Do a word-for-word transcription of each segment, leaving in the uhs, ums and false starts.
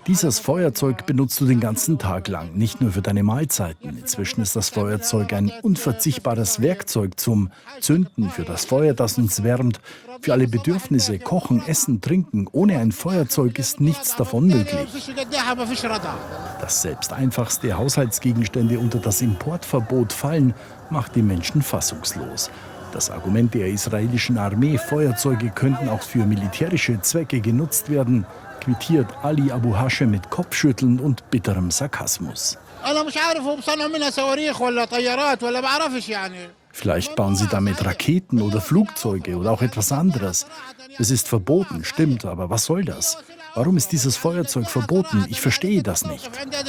Dieses Feuerzeug benutzt du den ganzen Tag lang, nicht nur für deine Mahlzeiten. Inzwischen ist das Feuerzeug ein unverzichtbares Werkzeug zum Zünden, für das Feuer, das uns wärmt, für alle Bedürfnisse, Kochen, Essen, Trinken. Ohne ein Feuerzeug ist nichts davon möglich. Dass selbst einfachste Haushaltsgegenstände unter das Importverbot fallen, macht die Menschen fassungslos. Das Argument der israelischen Armee, Feuerzeuge könnten auch für militärische Zwecke genutzt werden, quittiert Ali Abu Hashem mit Kopfschütteln und bitterem Sarkasmus. Vielleicht bauen sie damit Raketen oder Flugzeuge oder auch etwas anderes. Es ist verboten, stimmt, aber was soll das? Warum ist dieses Feuerzeug verboten? Ich verstehe das nicht.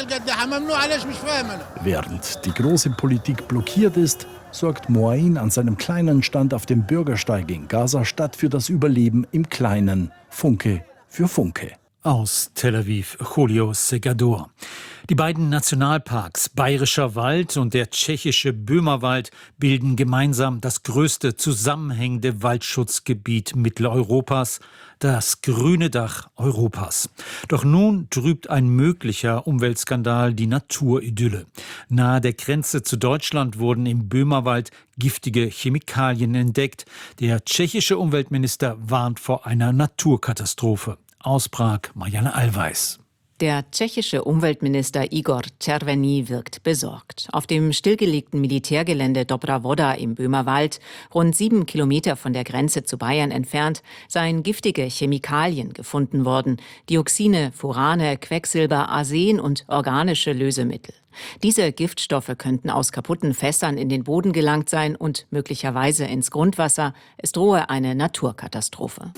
Während die große Politik blockiert ist, sorgt Moain an seinem kleinen Stand auf dem Bürgersteig in Gaza-Stadt für das Überleben im Kleinen. Funke für Funke. Aus Tel Aviv, Julio Segador. Die beiden Nationalparks Bayerischer Wald und der tschechische Böhmerwald bilden gemeinsam das größte zusammenhängende Waldschutzgebiet Mitteleuropas, das grüne Dach Europas. Doch nun trübt ein möglicher Umweltskandal die Naturidylle. Nahe der Grenze zu Deutschland wurden im Böhmerwald giftige Chemikalien entdeckt. Der tschechische Umweltminister warnt vor einer Naturkatastrophe. Aus Prag, Marianne Allweis. Der tschechische Umweltminister Igor Červený wirkt besorgt. Auf dem stillgelegten Militärgelände Dobrá Voda im Böhmerwald, rund sieben Kilometer von der Grenze zu Bayern entfernt, seien giftige Chemikalien gefunden worden. Dioxine, Furane, Quecksilber, Arsen und organische Lösemittel. Diese Giftstoffe könnten aus kaputten Fässern in den Boden gelangt sein und möglicherweise ins Grundwasser. Es drohe eine Naturkatastrophe.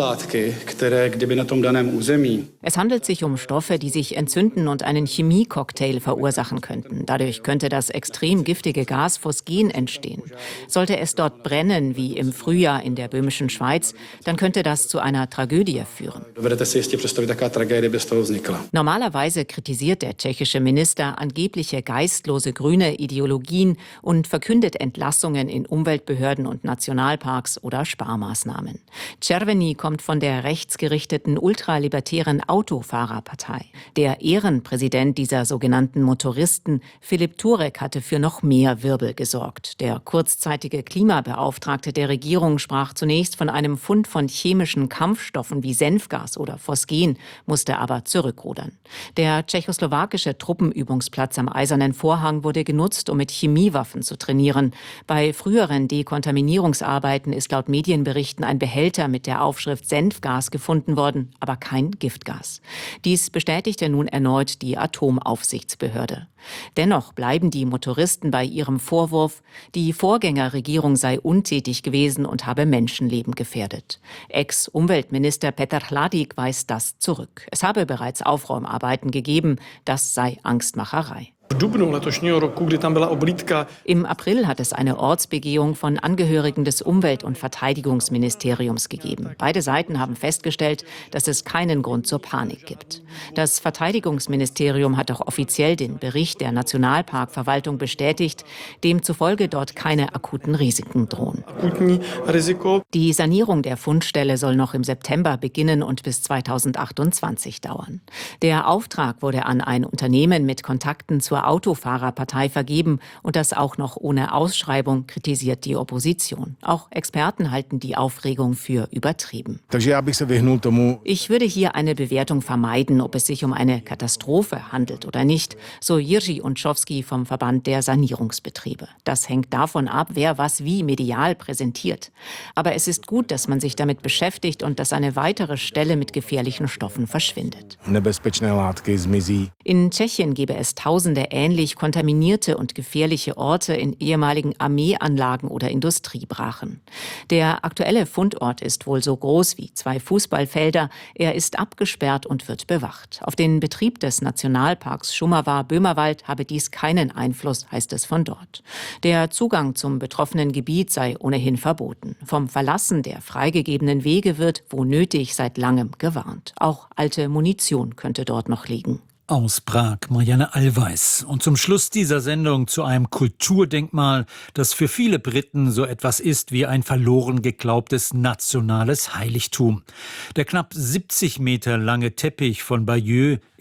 Es handelt sich um Stoffe, die sich entzünden und einen Chemiecocktail verursachen könnten. Dadurch könnte das extrem giftige Gas Phosgen entstehen. Sollte es dort brennen, wie im Frühjahr in der böhmischen Schweiz, dann könnte das zu einer Tragödie führen. Normalerweise kritisiert der tschechische Minister angeblich angebliche geistlose grüne Ideologien und verkündet Entlassungen in Umweltbehörden und Nationalparks oder Sparmaßnahmen. Červený kommt von der rechtsgerichteten ultralibertären Autofahrerpartei. Der Ehrenpräsident dieser sogenannten Motoristen, Filip Turek, hatte für noch mehr Wirbel gesorgt. Der kurzzeitige Klimabeauftragte der Regierung sprach zunächst von einem Fund von chemischen Kampfstoffen wie Senfgas oder Phosgen, musste aber zurückrudern. Der tschechoslowakische Truppenübungsplatz am Eisernen Vorhang wurde genutzt, um mit Chemiewaffen zu trainieren. Bei früheren Dekontaminierungsarbeiten ist laut Medienberichten ein Behälter mit der Aufschrift Senfgas gefunden worden, aber kein Giftgas. Dies bestätigte nun erneut die Atomaufsichtsbehörde. Dennoch bleiben die Motoristen bei ihrem Vorwurf, die Vorgängerregierung sei untätig gewesen und habe Menschenleben gefährdet. Ex-Umweltminister Petr Hladík weist das zurück. Es habe bereits Aufräumarbeiten gegeben, das sei Angstmacherei. Im April hat es eine Ortsbegehung von Angehörigen des Umwelt- und Verteidigungsministeriums gegeben. Beide Seiten haben festgestellt, dass es keinen Grund zur Panik gibt. Das Verteidigungsministerium hat auch offiziell den Bericht der Nationalparkverwaltung bestätigt, demzufolge dort keine akuten Risiken drohen. Die Sanierung der Fundstelle soll noch im September beginnen und bis zweitausendachtundzwanzig dauern. Der Auftrag wurde an ein Unternehmen mit Kontakten zur Autofahrerpartei vergeben und das auch noch ohne Ausschreibung, kritisiert die Opposition. Auch Experten halten die Aufregung für übertrieben. Ich würde hier eine Bewertung vermeiden, ob es sich um eine Katastrophe handelt oder nicht, so Jiří Unschowský vom Verband der Sanierungsbetriebe. Das hängt davon ab, wer was wie medial präsentiert. Aber es ist gut, dass man sich damit beschäftigt und dass eine weitere Stelle mit gefährlichen Stoffen verschwindet. In Tschechien gebe es tausende ähnlich kontaminierte und gefährliche Orte in ehemaligen Armeeanlagen oder Industriebrachen. Der aktuelle Fundort ist wohl so groß wie zwei Fußballfelder. Er ist abgesperrt und wird bewacht. Auf den Betrieb des Nationalparks Šumava-Böhmerwald habe dies keinen Einfluss, heißt es von dort. Der Zugang zum betroffenen Gebiet sei ohnehin verboten. Vom Verlassen der freigegebenen Wege wird, wo nötig, seit langem gewarnt. Auch alte Munition könnte dort noch liegen. Aus Prag, Marianne Allweis. Und zum Schluss dieser Sendung zu einem Kulturdenkmal, das für viele Briten so etwas ist wie ein verloren geglaubtes nationales Heiligtum. Der knapp siebzig Meter lange Teppich von Bayeux